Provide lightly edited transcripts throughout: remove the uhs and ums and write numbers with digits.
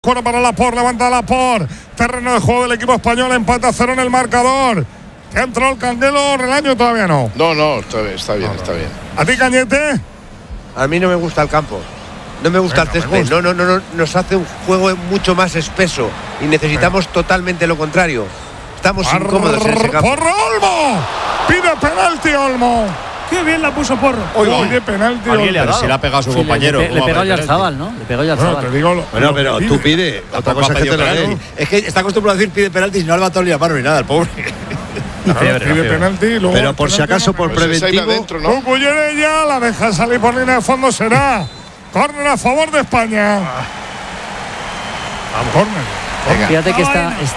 Cuero para Laporte, levanta Laporte. Terreno de juego del equipo español, empate a 0 en el marcador. ¿Qué entró el Canguelo? ¿Relaño todavía no? No, está bien. ¿A ti, Cañete? A mí no me gusta el campo. No me gusta el césped. No. Nos hace un juego mucho más espeso y necesitamos totalmente lo contrario. Estamos incómodos en ese campo. ¡Porro, Olmo! ¡Pide penalti, Olmo! ¡Qué bien la puso Porro! Oye, penalti, Olmo. Pero si le ha pegado a su compañero. Le pegó a Yarzábal, ¿no? Le pegó a Yarzábal. Bueno, pero tú pide. Otra cosa es que te lo dé. Es que está acostumbrado a decir pide penalti y no le va a ni la mano ni nada, el pobre. Pide penalti. Pero por si acaso, por preventivo. Cucurella la deja salir por línea de fondo. Será córner a favor de España. Córner. Fíjate que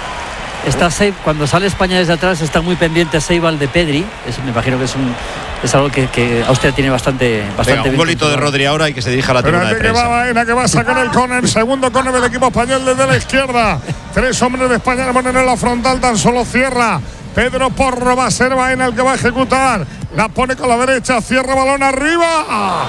está cuando sale España desde atrás está muy pendiente Seibal de Pedri. Me imagino que es algo que Austria tiene bastante Venga, un bien golito de Rodri ahora y que se dirija a la tribuna de prensa. Que va Baena, que va a sacar el córner. Segundo córner del equipo español desde la izquierda. 3 hombres de España le ponen en la frontal, tan solo cierra Pedro Porro. Va a ser Baena el que va a ejecutar. La pone con la derecha, cierra balón arriba.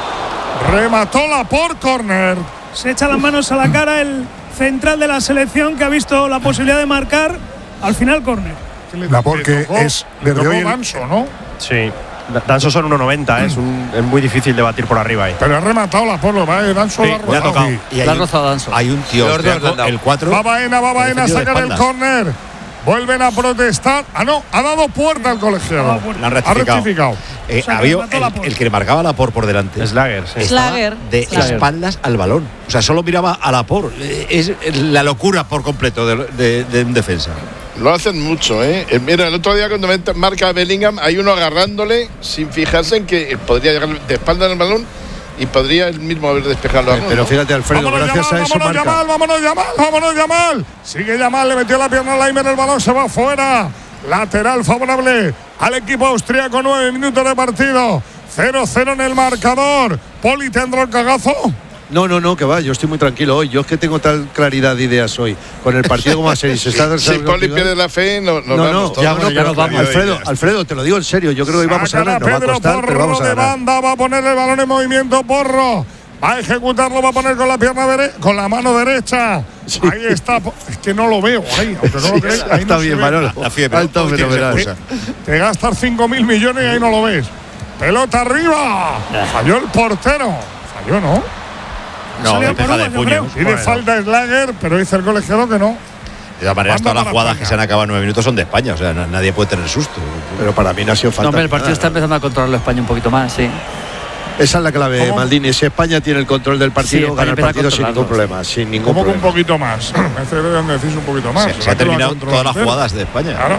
Remató Laporte, córner. Se echa las manos a la cara el central de la selección, que ha visto la posibilidad de marcar. Al final, córner. Laporte es de Danso, ¿no? Sí. Danso son 1,90, es muy difícil de batir por arriba ahí. Pero ha rematado Laporte, Danso le ha tocado. Le ha rozado Danso. Hay un tío, el 4. Va Baena a sacar el córner. Vuelven a protestar. No, ha dado puerta al colegiado. La han rectificado. Había el que le marcaba a Laporte por delante. Schlager, sí. Schlager. De espaldas al balón. O sea, solo miraba a Laporte. Es la locura por completo de un defensa. Lo hacen mucho, ¿eh? Mira, el otro día cuando marca Bellingham, hay uno agarrándole sin fijarse en que podría llegar de espaldas al balón y podría él mismo haber despejado. Pero fíjate, Alfredo, gracias a eso marca. Vámonos, Yamal. Sigue Yamal, le metió la pierna a Laimer, el balón se va fuera. Lateral favorable al equipo austríaco, 9 minutos de partido. 0-0 en el marcador. Poli, ¿tendrá el cagazo? No, que va, yo estoy muy tranquilo hoy. Yo es que tengo tal claridad de ideas hoy. Con el partido como va a ser. Si Poli pierde la fe, nos vamos todos. Ya nos vamos. Alfredo, te lo digo en serio. Yo creo que hoy vamos a ganar. Nos va a costar, pero vamos a ganar. Banda, va a poner el balón en movimiento, Porro. Va a ejecutarlo, va a poner con la pierna con la mano derecha. Sí. Ahí está. Es que no lo veo. Ahí, aunque no lo crees, ahí está no bien, Manolo. La fiebre. Alto fenomenal. Te gastas 5.000 millones y ahí no lo ves. Pelota arriba. Falló el portero. Falló, ¿no? No, deja de puño. Tiene falta Schlager, pero dice el colegiado que no. De todas maneras, todas las jugadas que se han acabado en 9 minutos son de España. O sea, nadie puede tener susto. Pero para mí no ha sido falta. No, pero el partido está empezando a controlarlo España un poquito más, sí. Esa es la clave, Maldini. Si España tiene el control del partido, sí, gana el partido sin ningún problema. Sin ningún problema. Un poquito más. Me hace donde decís un poquito más. Se ha terminado todas las jugadas de España. Claro.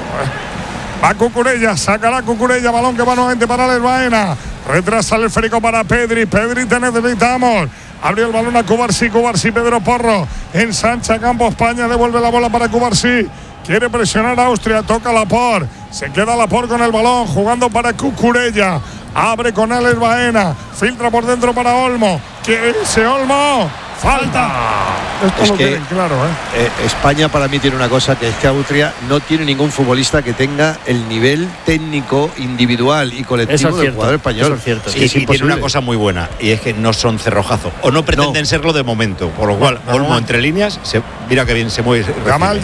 Va Cucurella, sacará Cucurella, balón que va nuevamente para el Baena. Retrasa el esférico para Pedri. Pedri, te necesitamos. Abrió el balón a Cubarsí, Pedro Porro. Ensancha campo España, devuelve la bola para Cubarsí. Quiere presionar a Austria, toca Laporte. Se queda Laporte con el balón, jugando para Cucurella. Abre con él Baena. Filtra por dentro para Olmo. Quiere irse Olmo. Falta. Esto es lo que tienen claro, España para mí tiene una cosa, que es que Austria no tiene ningún futbolista que tenga el nivel técnico, individual y colectivo del jugador español. Eso es cierto. Sí, y tiene una cosa muy buena, y es que no son cerrojazo, o no pretenden serlo de momento, por lo cual Olmo entre líneas, mira que bien se mueve. Yamal,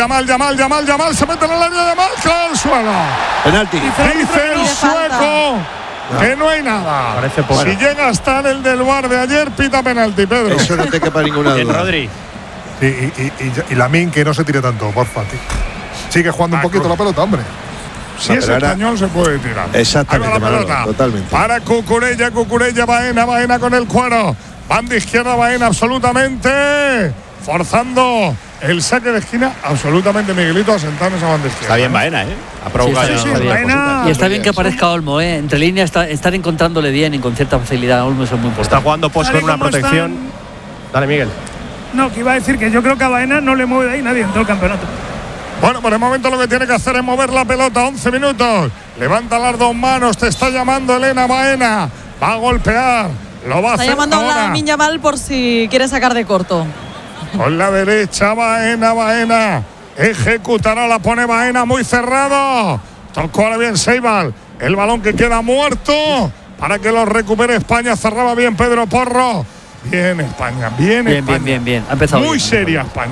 se mete en el área, Yamal, claro, el suelo. Penalti. Dice el sueco que no hay nada. Si llega a estar el del VAR de ayer, pita penalti, Pedro. Eso no te quepa ninguna duda. Rodri. Sí, y Lamine, que no se tire tanto, porfa. Sigue jugando un poquito la pelota, hombre. Si es español, se puede tirar. Exactamente, Manolo, totalmente. Para Cucurella, Baena con el cuero. Banda izquierda, Baena, absolutamente. Forzando el saque de esquina, absolutamente Miguelito a sentar en esa banda izquierda. Está bien Baena, Ha provocado y está bien que aparezca Olmo, Entre líneas están encontrándole bien y con cierta facilidad. Olmo es muy importante. Está jugando post con una protección. Dale, Miguel. No, que iba a decir que yo creo que a Baena no le mueve de ahí nadie en todo el campeonato. Bueno, por el momento lo que tiene que hacer es mover la pelota. 11 minutos. Levanta las dos manos. Te está llamando Elena Baena. Va a golpear. Lo va a hacer. Está llamando a Lamine Yamal por si quiere sacar de corto. Con la derecha, Baena. Ejecutará, la pone Baena muy cerrado. Tocó ahora bien Seibal. El balón que queda muerto para que lo recupere España. Cerraba bien Pedro Porro. Bien España, bien España. Bien. Ha empezado muy bien, seria España.